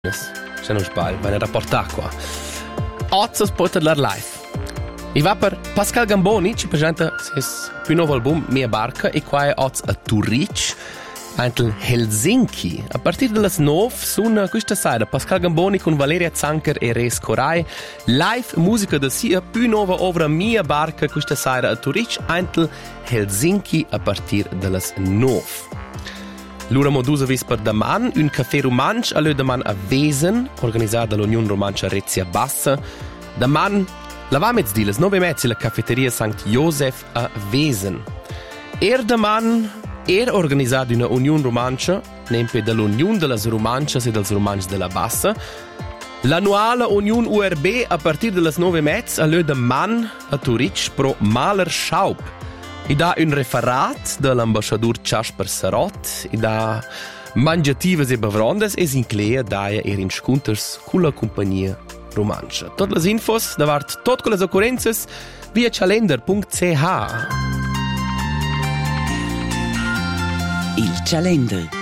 Se non sbaglio, bene rapportato qua. Oggi si può parlare live. E va per Pascal Gamboni, ci presenta il più nuovo album, Mia Barca, e qua è oggi a Zurich, in Helsinki. A partire dalle 9 suona questa sera Pascal Gamboni con Valeria Zanker e Res Corai. Live musica da sia più nuova opera Mia Barca questa sera a Zurich, in Helsinki a partire dalle 9. L'ura modusa vis per daman, un caffè romansch all'u daman a Wesen, organizzato dall'Unione Romancia Rezia Bassa. Daman, la va mezz'dì, les 9:30, la caffetteria Sankt Josef a Wesen. Daman, organizzato una Unione Romancia, nempe dall'Unione delle Romancias e dels Romansch della Bassa. L'annuale Unione URB a partire dalle 9:30, all'u daman a Zurich pro Maler Schaub. I da un referat dell'ambasciador Casper Sarot, i da mangiatives e bevrondes e s'inclea daia in sconters con la compagnia romancia. Tutte le infos davart tutte le occorrenze via calendar.ch. Il Calendar.